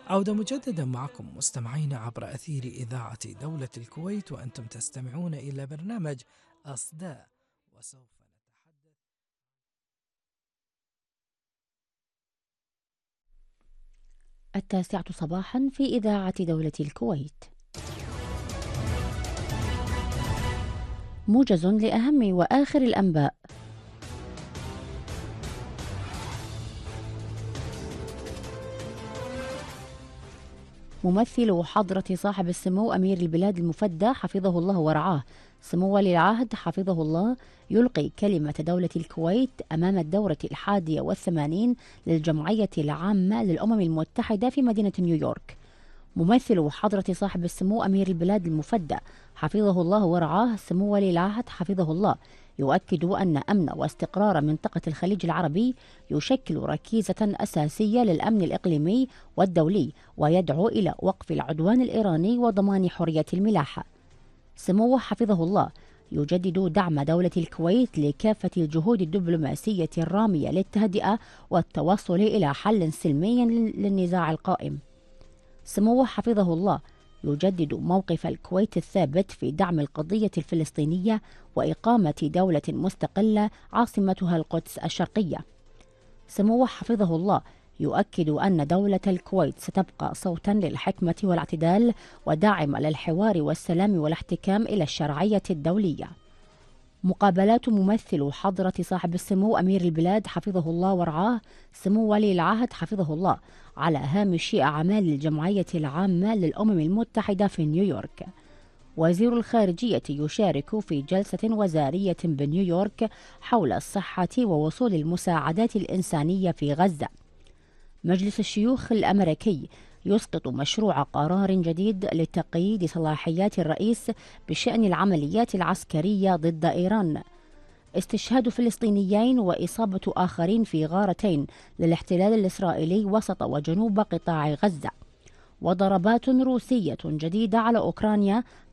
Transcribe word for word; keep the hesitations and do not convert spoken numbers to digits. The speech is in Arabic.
عودة مجددا معكم مستمعين عبر أثير إذاعة دولة الكويت، وأنتم تستمعون إلى برنامج أصداء. وسوف نتحدث. التاسعة صباحا في إذاعة دولة الكويت، موجز لأهم وآخر الأنباء. ممثل حضرة صاحب السمو أمير البلاد المفدى حفظه الله ورعاه سمو ولي العهد حفظه الله يلقي كلمة دولة الكويت أمام الدورة الحادية والثمانين للجمعية العامة للأمم المتحدة في مدينة نيويورك. ممثل حضرة صاحب السمو أمير البلاد المفدى حفظه الله ورعاه سمو ولي العهد حفظه الله يؤكد أن أمن واستقرار منطقة الخليج العربي يشكل ركيزة أساسية للأمن الإقليمي والدولي، ويدعو إلى وقف العدوان الإيراني وضمان حرية الملاحة. سموه حفظه الله يجدد دعم دولة الكويت لكافة الجهود الدبلوماسية الرامية للتهدئة والتوصل إلى حل سلمي للنزاع القائم. سموه حفظه الله يجدد موقف الكويت الثابت في دعم القضية الفلسطينية وإقامة دولة مستقلة عاصمتها القدس الشرقية. سموه حفظه الله يؤكد أن دولة الكويت ستبقى صوتا للحكمة والاعتدال وداعمة للحوار والسلام والاحتكام إلى الشرعية الدولية. مقابلات ممثل حضرة صاحب السمو أمير البلاد حفظه الله ورعاه سمو ولي العهد حفظه الله على هامش أعمال الجمعية العامة للأمم المتحدة في نيويورك. وزير الخارجية يشارك في جلسة وزارية بنيويورك حول الصحة ووصول المساعدات الإنسانية في غزة. مجلس الشيوخ الأمريكي يسقط مشروع قرار جديد لتقييد صلاحيات الرئيس بشأن العمليات العسكرية ضد إيران. استشهاد فلسطينيين وإصابة آخرين في غارتين للاحتلال الإسرائيلي وسط وجنوب قطاع غزة. وضربات روسية جديدة على أوكرانيا